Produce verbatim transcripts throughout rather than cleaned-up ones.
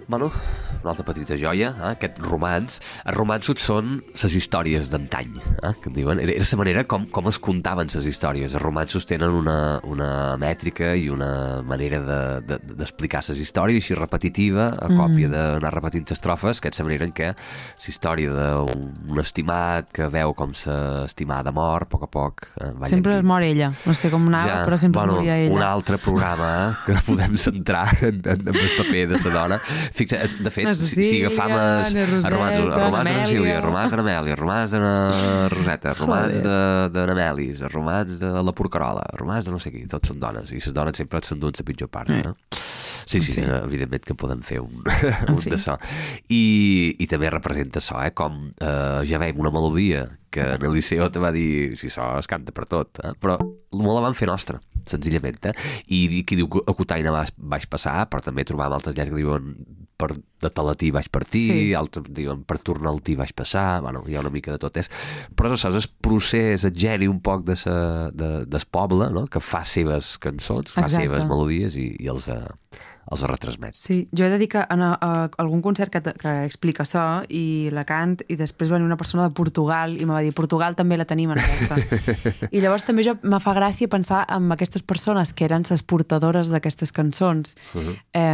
bueno, una altra petita joia, eh? Aquest romanç. Els romanços són les històries d'antany, eh? Que diuen. Era la manera com, com es contaven les històries. Els romanços tenen una, una mètrica i una manera d'explicar de, de, les històries així repetitiva, a còpia mm. d'anar repetint estrofes, que és la manera en què la història d'un estimat que veu com l'estimada mor, a poc a poc eh, va sempre es mor ella, no sé com anava, ja, però sempre bueno, moria ella. Un altre programa eh, que podem centrar en, en, en el paper de la dona. Fixa, de fet, si, si agafam els romanços, el romans de Cecília, el romans de l'Amèlia, el romans de la Roseta, el romans de, de l'Amelis, el romans de la Porcarola, el romans de no sé qui, tots són dones, i les dones sempre s'enduen la pitjor part, no? Sí, sí, evidentment que podem fer un, un d'això. I, I també representa això, eh? Com eh, ja veiem una melodia que en el Liceu te va dir si això es canta per tot, eh? Però molt la van fer nostra, senzillament, eh? I qui diu a Cutaina vaig passar, però també trobàvem altres llars que diuen per, de Talatí vaig partir, sí. Altres diuen per Tornaltí vaig passar, bueno, hi ha una mica de tot és. Però això és el procés, el geni un poc de sa, de, del poble, no? Que fa seves cançons, fa Exacte. Seves melodies i, i els, uh, els retransmet. Sí, jo he de dir que en a, a algun concert que, que explica això i la cant, i després va venir una persona de Portugal i me va dir, Portugal també la tenim en aquesta. I llavors també jo me fa gràcia pensar en aquestes persones que eren les portadores d'aquestes cançons uh-huh.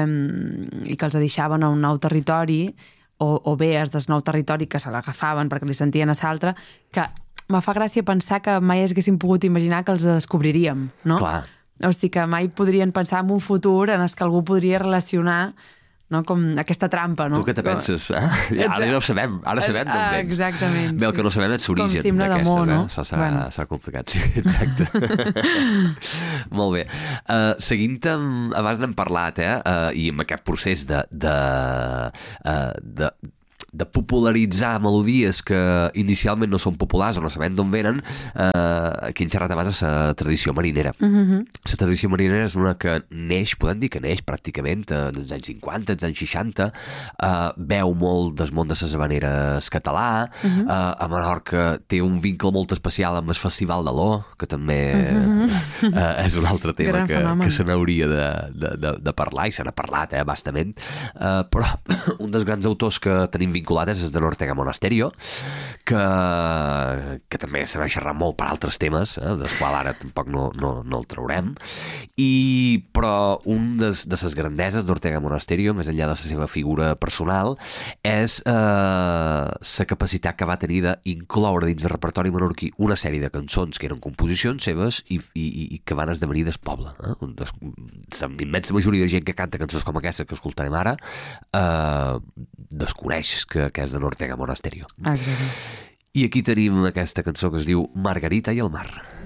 eh, i que els deixaven a un nou territori o, o bé es del nou territori que se l'agafaven perquè li sentien a l'altre, que me fa gràcia pensar que mai haguéssim pogut imaginar que els descobriríem, no? Clar. O sigui que mai podrien pensar en un futur en el que algú podria relacionar, no? Com aquesta trampa, no? Tu què te penses? Eh? Ja, ara no ho sabem, ara sabem d'on vens. Exactament. Bé, el que no sabem és l'origen d'aquestes, eh? Això serà, bueno. serà complicat, sí, exacte. Molt bé. Uh, seguint amb, abans n'hem parlat, eh? Uh, i amb aquest procés de, de, uh, de de popularitzar melodies que inicialment no són populars o no sabem d'on venen, eh, aquí hem xerrat abans de la tradició marinera. Uh-huh. La tradició marinera és una que neix, podem dir que neix pràcticament als anys cinquanta, als anys seixanta, eh, veu molt del món de les habaneres català, uh-huh. eh, a Menorca té un vincle molt especial amb el Festival de l'O, que també uh-huh. eh, és un altre tema que, que se n'hauria de, de, de, de parlar, i se n'ha parlat, eh, bastament, eh, però un dels grans autors que tenim vinculades és de l'Ortega Monasterio, que, que també se va xerrar molt per altres temes, eh, dels quals ara tampoc no, no, no el traurem, i, però un des, de les grandeses d'Ortega Monasterio, més enllà de la seva figura personal, és eh, la capacitat que va tenir d'incloure dins del repertori menorquí una sèrie de cançons que eren composicions seves i, i, i que van esdevenir del poble. Eh? La immensa majoria de gent que canta cançons com aquesta que escoltarem ara eh, desconeix que, que és de l'Ortega Monasterio. Exacte. I aquí tenim aquesta cançó que es diu Margarita i el mar.